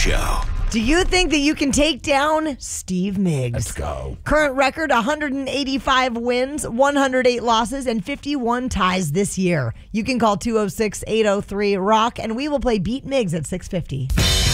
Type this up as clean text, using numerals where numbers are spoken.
Show. Do you think that you can take down Steve Miggs? Let's go. Current record, 185 wins, 108 losses, and 51 ties this year. You can call 206-803-ROCK, and we will play Beat Miggs at 650.